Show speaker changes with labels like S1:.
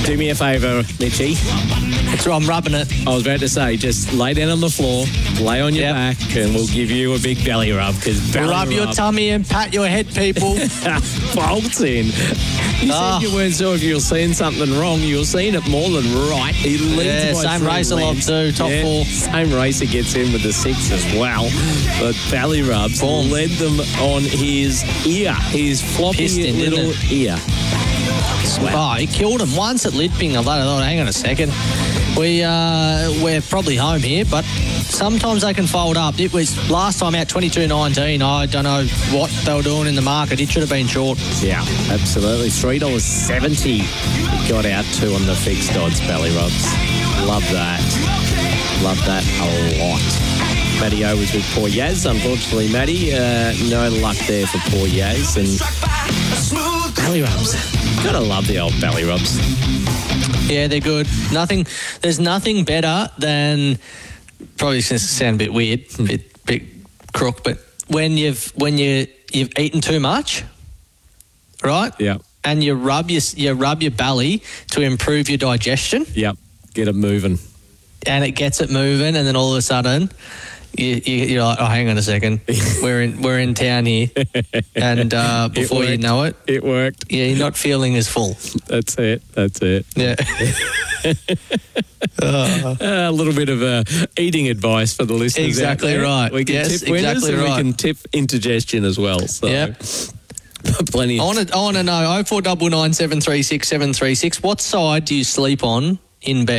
S1: Do me a favour, Mitchie.
S2: That's right, I'm rubbing it.
S1: I was about to say, just lay down on the floor, lay on your back, and we'll give you a big belly rub.
S2: Rub your tummy and pat your head, people.
S1: Bolts in. You said you weren't sure if you were seeing something wrong. You were seeing it more than right. He leads by
S2: same
S1: 3
S2: racer lob
S1: lengths.
S2: too, top 4.
S1: Same racer gets in with the 6 as well. But belly rubs led them on his ear. His floppy
S2: Piston,
S1: little ear.
S2: Oh, he killed him once at Lidping. I thought, hang on a second. We're probably home here, but sometimes they can fold up. It was last time out 22.19. I don't know what they were doing in the market. It should have been short.
S1: Yeah, absolutely. $3.70 he got out to on the fixed odds belly rubs. Love that. Love that a lot. Matty O was with poor Yaz. Unfortunately, Matty, no luck there for poor Yaz. And belly rubs. Gotta love the old belly rubs.
S2: Yeah, they're good. There's nothing better than, probably going to sound a bit weird, bit crook, but when you've eaten too much, right?
S1: Yeah.
S2: And you rub your belly to improve your digestion.
S1: Yep. Get it moving.
S2: And it gets it moving, and then all of a sudden, you're like, oh, hang on a second, we're in town here, and before you know it,
S1: it worked.
S2: Yeah, you're not feeling as full.
S1: That's it.
S2: Yeah.
S1: A little bit of eating advice for the listeners.
S2: Exactly right.
S1: We can tip winners,
S2: exactly
S1: and
S2: right.
S1: we can tip indigestion as well. So.
S2: Yep.
S1: Plenty.
S2: I want to know 0499 736 736. What side do you sleep on in bed?